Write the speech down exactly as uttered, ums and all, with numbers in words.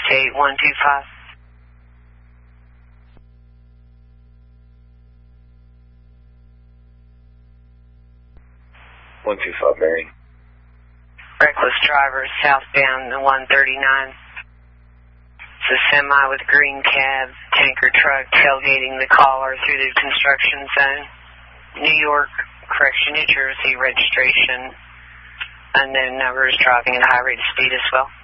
eight one two five. one two five, Mary. Reckless driver southbound the one thirty-nine. It's a semi with green cab, tanker truck tailgating the caller through the construction zone. New York, correction, New Jersey registration. Unknown numbers, driving at a high rate of speed as well.